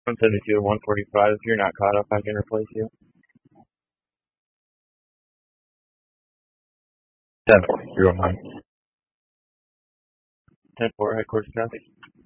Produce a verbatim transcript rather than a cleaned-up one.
one seventy-two to one forty-five. If you're not caught up, I can replace you. seven zero nine. ten four, headquarters copy.